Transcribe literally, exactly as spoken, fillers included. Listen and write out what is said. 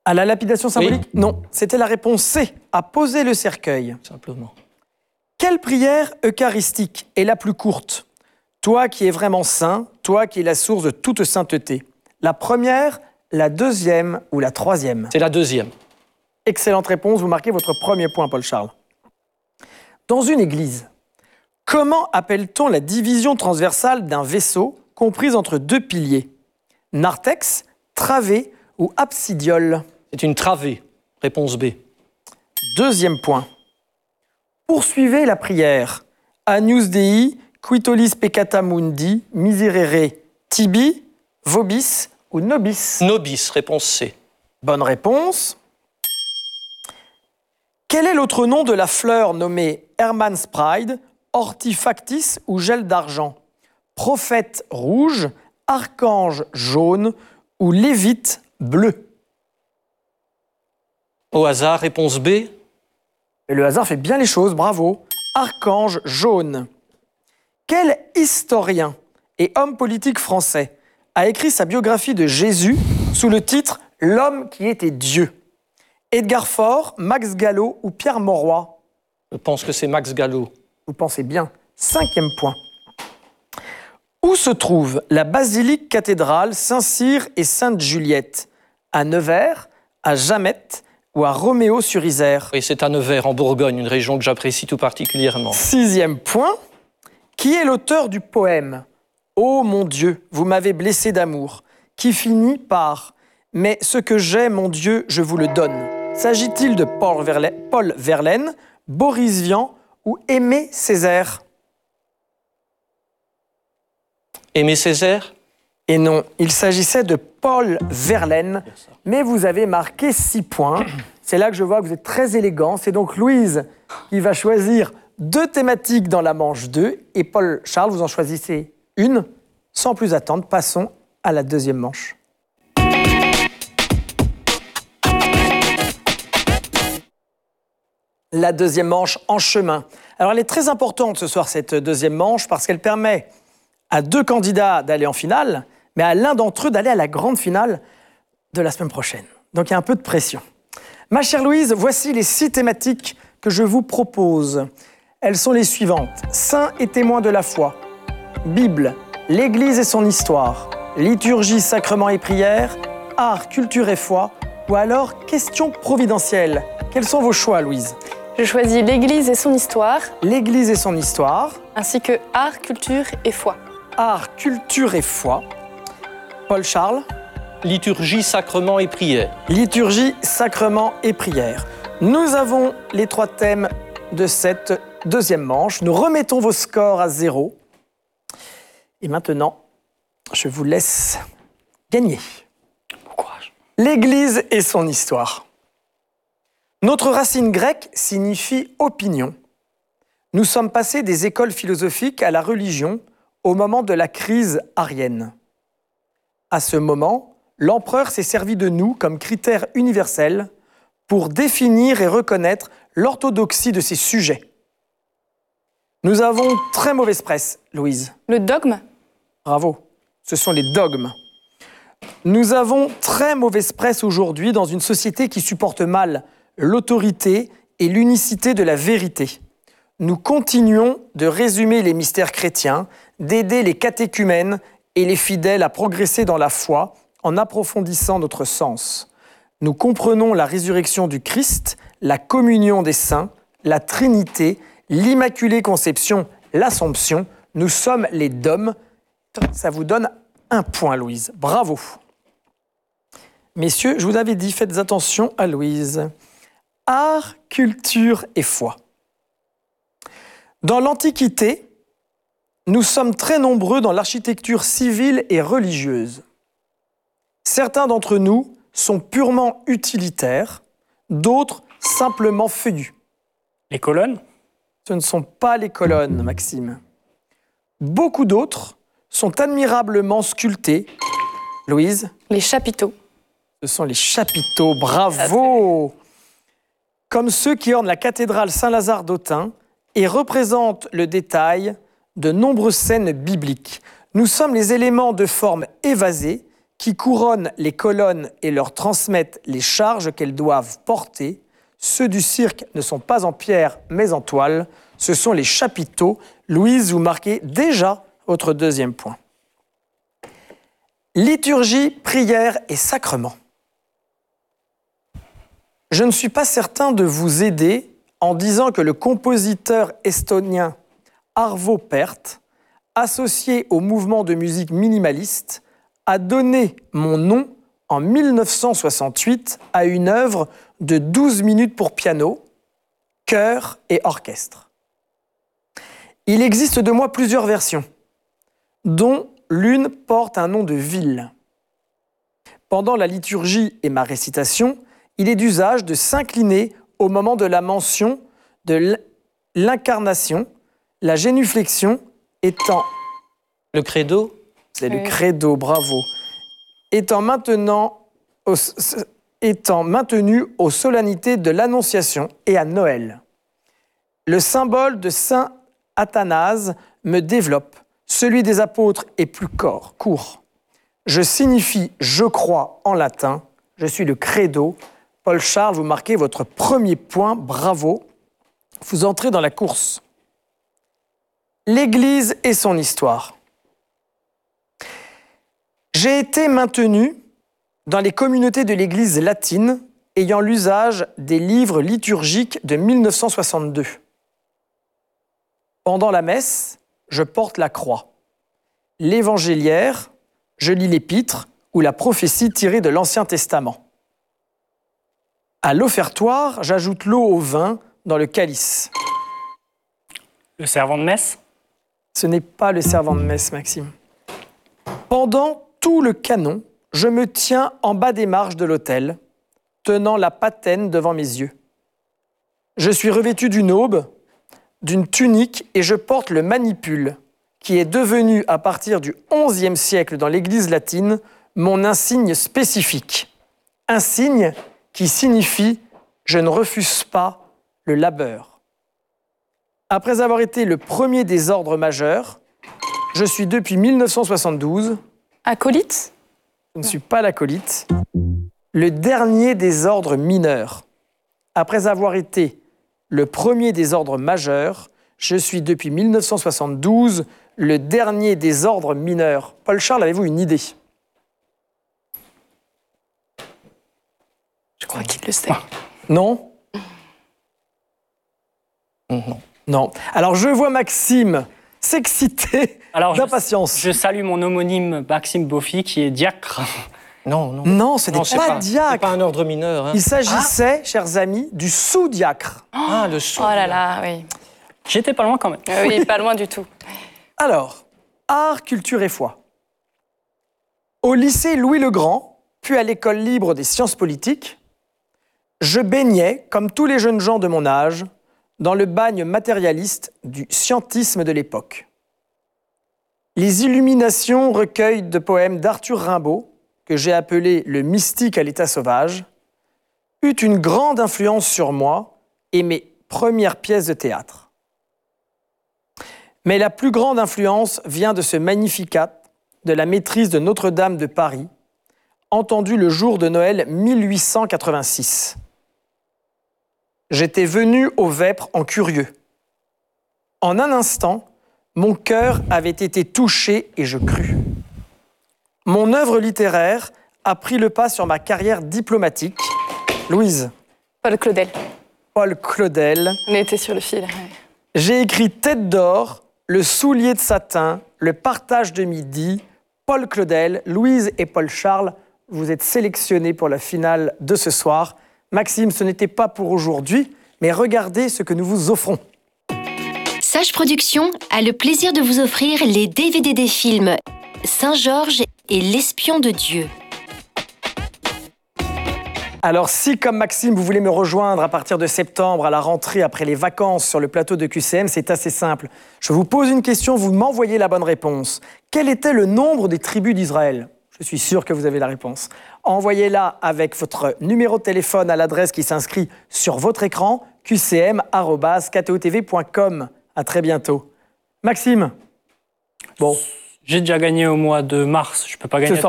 À la lapidation symbolique ? Oui. Non, c'était la réponse C, à poser le cercueil. Simplement. Quelle prière eucharistique est la plus courte ? Toi qui es vraiment saint, toi qui es la source de toute sainteté. La première, la deuxième ou la troisième ? C'est la deuxième. Excellente réponse, vous marquez votre premier point, Paul-Charles. Dans une église, comment appelle-t-on la division transversale d'un vaisseau comprise entre deux piliers ? Narthex, travée ou absidiole ? C'est une travée. Réponse B. Deuxième point. Poursuivez la prière. Agnus Dei, quitolis peccata mundi, miserere, tibi, vobis ou nobis ? Nobis, réponse C. Bonne réponse. Quel est l'autre nom de la fleur nommée Hermann's Pride, Hortifactis ou gel d'argent ? Prophète rouge, archange jaune ou lévite bleu ? Au hasard, réponse B. Et le hasard fait bien les choses, bravo. Archange jaune. Quel historien et homme politique français a écrit sa biographie de Jésus sous le titre « L'homme qui était Dieu » ? Edgar Faure, Max Gallo ou Pierre Mauroy ? Je pense que c'est Max Gallo. Vous pensez bien. Cinquième point. Où se trouve la basilique cathédrale Saint-Cyr et Sainte-Juliette ? À Nevers, à Jamette ou à Roméo-sur-Isère ? Oui, c'est à Nevers, en Bourgogne, une région que j'apprécie tout particulièrement. Sixième point. Qui est l'auteur du poème « Ô mon Dieu, vous m'avez blessé d'amour » qui finit par « Mais ce que j'ai, mon Dieu, je vous le donne ». S'agit-il de Paul Verlaine, Paul Verlaine, Boris Vian ou Aimé Césaire ? Aimé Césaire ? Et non, il s'agissait de Paul Verlaine, mais vous avez marqué six points. C'est là que je vois que vous êtes très élégant. C'est donc Louise qui va choisir deux thématiques dans la manche deux, et Paul-Charles, vous en choisissez une. Sans plus attendre, passons à la deuxième manche. La deuxième manche en chemin. Alors, elle est très importante ce soir, cette deuxième manche, parce qu'elle permet à deux candidats d'aller en finale, mais à l'un d'entre eux d'aller à la grande finale de la semaine prochaine. Donc, il y a un peu de pression. Ma chère Louise, voici les six thématiques que je vous propose. Elles sont les suivantes. Saints et témoins de la foi. Bible, l'Église et son histoire. Liturgie, sacrements et prières. Art, culture et foi. Ou alors, questions providentielles. Quels sont vos choix, Louise ? Je choisis l'Église et son histoire. L'Église et son histoire. Ainsi que art, culture et foi. Art, culture et foi. Paul-Charles ? Liturgie, sacrements et prières. Liturgie, sacrements et prières. Nous avons les trois thèmes de cette deuxième manche. Nous remettons vos scores à zéro. Et maintenant, je vous laisse gagner. Bon courage. L'Église et son histoire. Notre racine grecque signifie opinion. Nous sommes passés des écoles philosophiques à la religion au moment de la crise arienne. À ce moment, l'empereur s'est servi de nous comme critère universel pour définir et reconnaître l'orthodoxie de ses sujets. Nous avons très mauvaise presse, Louise. Le dogme ? Bravo, ce sont les dogmes. Nous avons très mauvaise presse aujourd'hui dans une société qui supporte mal l'autorité et l'unicité de la vérité. Nous continuons de résumer les mystères chrétiens, d'aider les catéchumènes et les fidèles à progresser dans la foi en approfondissant notre sens. Nous comprenons la résurrection du Christ, la communion des saints, la Trinité, l'Immaculée Conception, l'Assomption. Nous sommes les dômes. Ça vous donne un point, Louise. Bravo. Messieurs, je vous avais dit, faites attention à Louise. Art, culture et foi. Dans l'Antiquité, nous sommes très nombreux dans l'architecture civile et religieuse. Certains d'entre nous sont purement utilitaires, d'autres simplement feuillus. Les colonnes ? Ce ne sont pas les colonnes, Maxime. Beaucoup d'autres sont admirablement sculptés. Louise ? Les chapiteaux. Ce sont les chapiteaux, bravo ! Comme ceux qui ornent la cathédrale Saint-Lazare d'Autun et représentent le détail de nombreuses scènes bibliques. Nous sommes les éléments de forme évasée qui couronnent les colonnes et leur transmettent les charges qu'elles doivent porter. Ceux du cirque ne sont pas en pierre, mais en toile. Ce sont les chapiteaux. Louise, vous marquez déjà votre deuxième point. Liturgie, prière et sacrement. Je ne suis pas certain de vous aider en disant que le compositeur estonien Arvo Pärt, associé au mouvement de musique minimaliste, a donné mon nom en mille neuf cent soixante-huit à une œuvre de douze minutes pour piano, chœur et orchestre. Il existe de moi plusieurs versions, dont l'une porte un nom de ville. Pendant la liturgie et ma récitation, il est d'usage de s'incliner au moment de la mention de l'incarnation, la génuflexion étant... Le credo? C'est Oui. le credo, bravo. Étant, maintenant, au, étant maintenu aux solennités de l'Annonciation et à Noël. Le symbole de saint Athanase me développe. Celui des apôtres est plus corps, court. Je signifie « je crois » en latin. Je suis le credo. Paul Charles, vous marquez votre premier point. Bravo. Vous entrez dans la course. L'Église et son histoire. J'ai été maintenu dans les communautés de l'Église latine ayant l'usage des livres liturgiques de mille neuf cent soixante-deux. Pendant la messe, je porte la croix. L'évangéliaire, je lis l'épître ou la prophétie tirée de l'Ancien Testament. À l'offertoire, j'ajoute l'eau au vin dans le calice. Le servant de messe? Ce n'est pas le servant de messe, Maxime. Pendant tout le canon, je me tiens en bas des marches de l'autel, tenant la patène devant mes yeux. Je suis revêtu d'une aube, d'une tunique et je porte le manipule, qui est devenu, à partir du onzième siècle dans l'Église latine, mon insigne spécifique. Insigne qui signifie « je ne refuse pas le labeur ». Après avoir été le premier des ordres majeurs, je suis depuis mille neuf cent soixante-douze... Acolyte? Je ne suis pas l'acolyte. Le dernier des ordres mineurs. Après avoir été le premier des ordres majeurs, je suis depuis mille neuf cent soixante-douze le dernier des ordres mineurs. Paul Charles, avez-vous une idée? Je crois qu'il le sait. Non? Non. Non. Alors je vois Maxime s'exciter Alors, je, d'impatience. je salue mon homonyme Maxime Boffy, qui est diacre. Non, non. Non, ce n'est Non, c'est pas, C'est diacre. pas un ordre mineur. Hein. Il s'agissait, chers amis, du sous-diacre. Ah, le sou. Oh là là, oui. J'étais pas loin quand même. Euh, oui, pas loin du tout. Alors, art, culture et foi. Au lycée Louis-le-Grand, puis à l'école libre des sciences politiques, je baignais, comme tous les jeunes gens de mon âge, dans le bagne matérialiste du scientisme de l'époque. Les Illuminations, recueil de poèmes d'Arthur Rimbaud, que j'ai appelé le mystique à l'état sauvage, eut une grande influence sur moi et mes premières pièces de théâtre. Mais la plus grande influence vient de ce Magnificat de la maîtrise de Notre-Dame de Paris, entendu le jour de Noël mille huit cent quatre-vingt-six. J'étais venu au Vêpres en curieux. En un instant, mon cœur avait été touché et je crus. Mon œuvre littéraire a pris le pas sur ma carrière diplomatique. Louise. Paul Claudel. Paul Claudel. On était sur le fil. Ouais. J'ai écrit Tête d'or, Le soulier de satin, Le partage de midi, Paul Claudel, Louise et Paul Charles. Vous êtes sélectionnés pour la finale de ce soir. Maxime, ce n'était pas pour aujourd'hui, mais regardez ce que nous vous offrons. Sage Productions a le plaisir de vous offrir les D V D des films Saint-Georges et L'espion de Dieu. Alors si, comme Maxime, vous voulez me rejoindre à partir de septembre à la rentrée après les vacances sur le plateau de Q C M, c'est assez simple. Je vous pose une question, vous m'envoyez la bonne réponse. Quel était le nombre des tribus d'Israël ? Je suis sûr que vous avez la réponse. Envoyez-la avec votre numéro de téléphone à l'adresse qui s'inscrit sur votre écran, q c m arobase k t o t v point com. À très bientôt. Maxime. Bon. J'ai déjà gagné au mois de mars, je peux pas gagner.